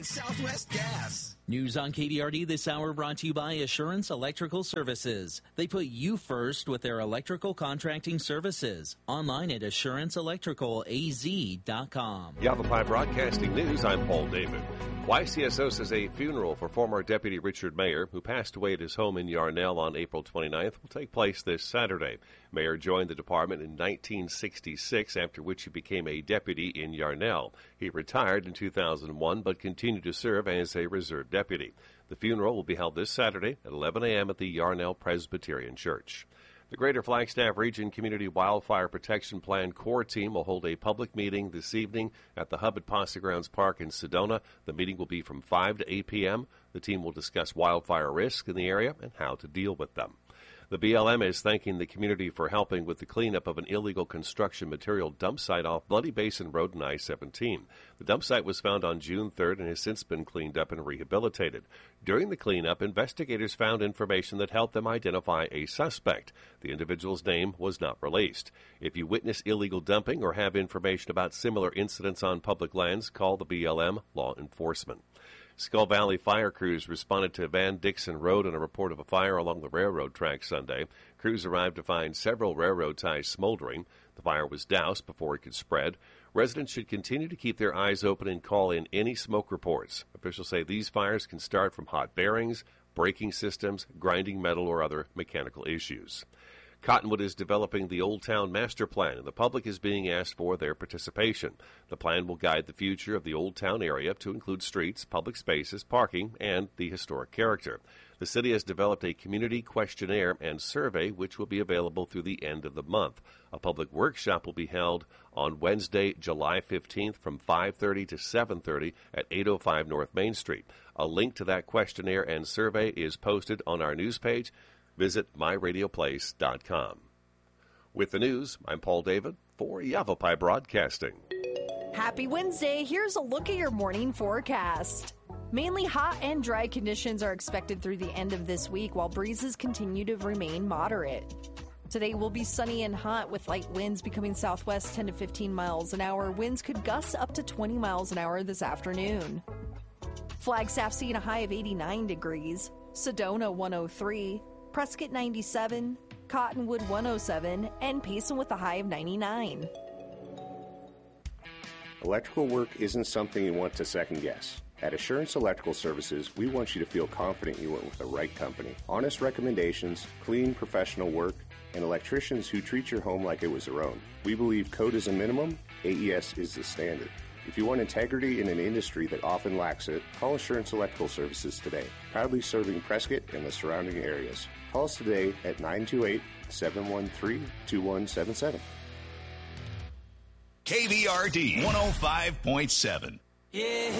Southwest Gas. News on KVRD this hour brought to you by Assurance Electrical Services. They put you first with their electrical contracting services. Online at assuranceelectrical.az.com. Yavapai Broadcasting News, I'm Paul David. YCSO says a funeral for former Deputy Richard Mayer, who passed away at his home in Yarnell on April 29th, will take place this Saturday. Mayer joined the department in 1966, after which he became a deputy in Yarnell. He retired in 2001, but continued to serve as a reserve deputy. The funeral will be held this Saturday at 11 a.m. at the Yarnell Presbyterian Church. The Greater Flagstaff Region Community Wildfire Protection Plan Corps team will hold a public meeting this evening at the Hub at Posse Grounds Park in Sedona. The meeting will be from 5 to 8 p.m. The team will discuss wildfire risk in the area and how to deal with them. The BLM is thanking the community for helping with the cleanup of an illegal construction material dump site off Bloody Basin Road and I-17. The dump site was found on June 3rd and has since been cleaned up and rehabilitated. During the cleanup, investigators found information that helped them identify a suspect. The individual's name was not released. If you witness illegal dumping or have information about similar incidents on public lands, call the BLM Law Enforcement. Skull Valley fire crews responded to Van Dixon Road on a report of a fire along the railroad track Sunday. Crews arrived to find several railroad ties smoldering. The fire was doused before it could spread. Residents should continue to keep their eyes open and call in any smoke reports. Officials say these fires can start from hot bearings, braking systems, grinding metal, or other mechanical issues. Cottonwood is developing the Old Town Master Plan, and the public is being asked for their participation. The plan will guide the future of the Old Town area to include streets, public spaces, parking, and the historic character. The city has developed a community questionnaire and survey, which will be available through the end of the month. A public workshop will be held on Wednesday, July 15th from 5:30 to 7:30 at 805 North Main Street. A link to that questionnaire and survey is posted on our news page. Visit myradioplace.com. With the news, I'm Paul David for Yavapai Broadcasting. Happy Wednesday. Here's a look at your morning forecast. Mainly hot and dry conditions are expected through the end of this week, while breezes continue to remain moderate. Today will be sunny and hot with light winds becoming southwest 10 to 15 miles an hour. Winds could gust up to 20 miles an hour this afternoon. Flagstaff seeing a high of 89 degrees, Sedona 103, Prescott 97, Cottonwood 107, and Payson with a high of 99. Electrical work isn't something you want to second guess. At Assurance Electrical Services, we want you to feel confident you went with the right company. Honest recommendations, clean, professional work, and electricians who treat your home like it was their own. We believe code is a minimum, AES is the standard. If you want integrity in an industry that often lacks it, call Assurance Electrical Services today. Proudly serving Prescott and the surrounding areas. Call us today at 928-713-2177. KVRD 105.7. Yeah.